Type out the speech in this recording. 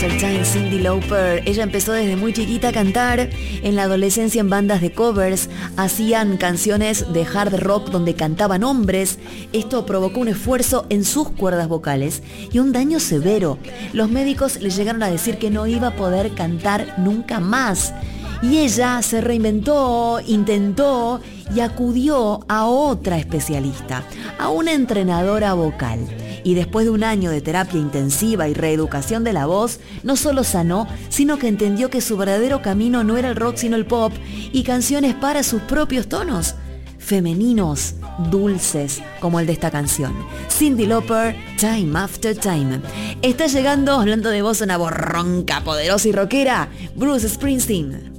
After Time, Cyndi Lauper. Ella empezó desde muy chiquita a cantar, en la adolescencia en bandas de covers, hacían canciones de hard rock donde cantaban hombres. Esto provocó un esfuerzo en sus cuerdas vocales y un daño severo. Los médicos le llegaron a decir que no iba a poder cantar nunca más. Y ella se reinventó, intentó y acudió a otra especialista, a una entrenadora vocal. Y después de un año de terapia intensiva y reeducación de la voz, no solo sanó, sino que entendió que su verdadero camino no era el rock sino el pop y canciones para sus propios tonos, femeninos, dulces, como el de esta canción. Cyndi Lauper, Time After Time. Está llegando, hablando de voz, una voz ronca, poderosa y rockera, Bruce Springsteen.